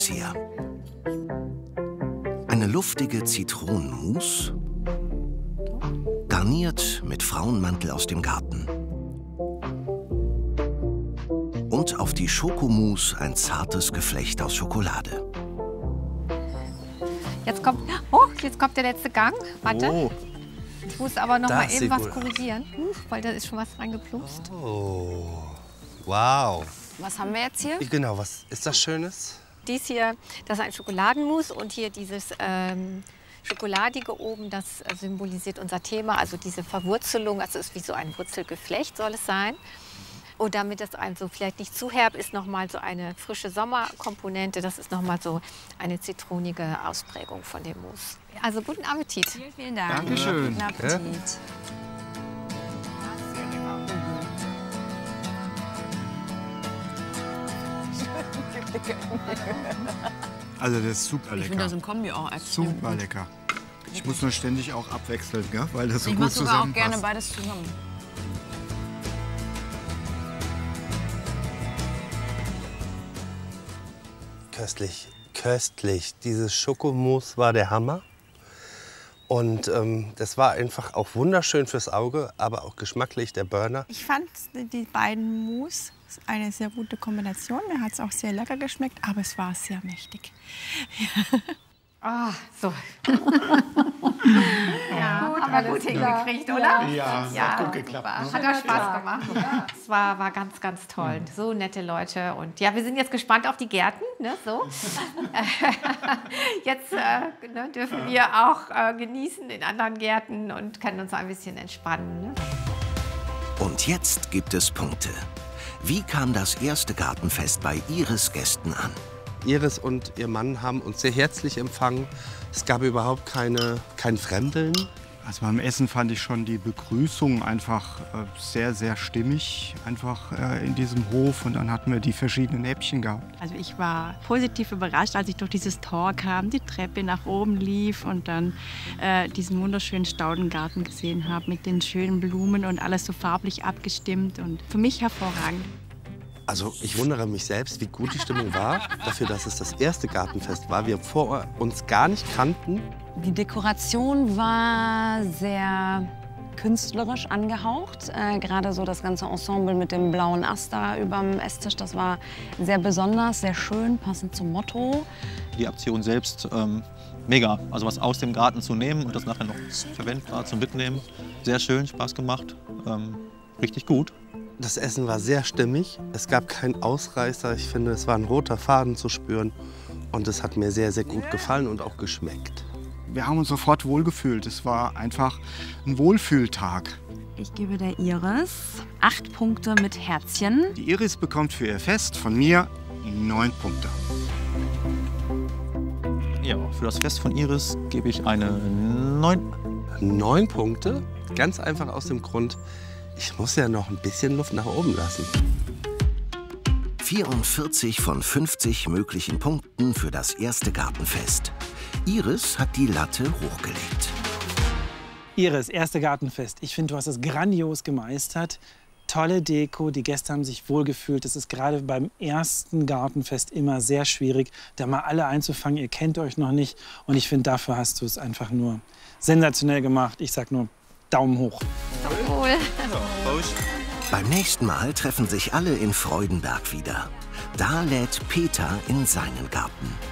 hier. Eine luftige Zitronenmousse, garniert mit Frauenmantel aus dem Garten. Und auf die Schokomousse ein zartes Geflecht aus Schokolade. Jetzt kommt der letzte Gang. Warte. Oh, Ich muss aber noch mal das eben sieht was gut aus. korrigieren, weil da ist schon was reingeplumpst. oh, wow. Was haben wir jetzt hier? Genau, was ist das Schönes? Dies hier, das ist ein Schokoladenmus und hier dieses Schokoladige oben, das symbolisiert unser Thema, also diese Verwurzelung, also es ist wie so ein Wurzelgeflecht soll es sein. Und damit das einem so vielleicht nicht zu herb ist, noch mal so eine frische Sommerkomponente, das ist noch mal so eine zitronige Ausprägung von dem Mousse. Also guten Appetit. Vielen, vielen Dank. Dankeschön. Guten Appetit. Also das ist super Ich finde lecker. das im Kombi auch Super lecker. Ich muss nur ständig auch abwechseln, gell? Weil das so Ich gut mache sogar auch zusammenpasst. gerne beides zusammen. Köstlich, köstlich. Dieses Schokomousse war der Hammer. Und das war einfach auch wunderschön fürs Auge, aber auch geschmacklich der Burner. Ich fand die beiden Mousse eine sehr gute Kombination. Mir hat es auch sehr lecker geschmeckt, aber es war sehr mächtig. Ah, so. Ja, haben wir gut hingekriegt, oder? Ja, Ja, hat gut geklappt. Ne? Hat auch Spaß gemacht. Es war ganz, ganz toll. So nette Leute. Und ja, wir sind jetzt gespannt auf die Gärten. Ne, so. Jetzt dürfen wir auch genießen in anderen Gärten und können uns ein bisschen entspannen. Ne? Und jetzt gibt es Punkte. Wie kam das erste Gartenfest bei Iris Gästen an? Iris und ihr Mann haben uns sehr herzlich empfangen. Es gab überhaupt kein Fremdeln. Also beim Essen fand ich schon die Begrüßung einfach sehr, sehr stimmig. Einfach in diesem Hof. Und dann hatten wir die verschiedenen Häppchen gehabt. Also ich war positiv überrascht, als ich durch dieses Tor kam, die Treppe nach oben lief und dann diesen wunderschönen Staudengarten gesehen habe mit den schönen Blumen und alles so farblich abgestimmt und für mich hervorragend. Also ich wundere mich selbst, wie gut die Stimmung war, dafür, dass es das erste Gartenfest war. Wir vor uns gar nicht kannten. Die Dekoration war sehr künstlerisch angehaucht. Gerade so das ganze Ensemble mit dem blauen Ast da überm Esstisch, das war sehr besonders, sehr schön, passend zum Motto. Die Aktion selbst mega. Also was aus dem Garten zu nehmen und das nachher noch verwendbar zum Mitnehmen. Sehr schön, Spaß gemacht, richtig gut. Das Essen war sehr stimmig. Es gab keinen Ausreißer. Ich finde, es war ein roter Faden zu spüren. Und es hat mir sehr, sehr gut gefallen und auch geschmeckt. Wir haben uns sofort wohlgefühlt. Es war einfach ein Wohlfühltag. Ich gebe der Iris 8 Punkte mit Herzchen. Die Iris bekommt für ihr Fest von mir 9 Punkte. Ja, für das Fest von Iris gebe ich eine 9. 9 Punkte, ganz einfach aus dem Grund, ich muss ja noch ein bisschen Luft nach oben lassen. 44 von 50 möglichen Punkten für das erste Gartenfest. Iris hat die Latte hochgelegt. Iris, erste Gartenfest. Ich finde, du hast es grandios gemeistert. Tolle Deko, die Gäste haben sich wohlgefühlt. Es ist gerade beim ersten Gartenfest immer sehr schwierig, da mal alle einzufangen. Ihr kennt euch noch nicht. Und ich finde, dafür hast du es einfach nur sensationell gemacht. Ich sag nur Daumen hoch. Cool. Beim nächsten Mal treffen sich alle in Freudenberg wieder. Da lädt Peter in seinen Garten.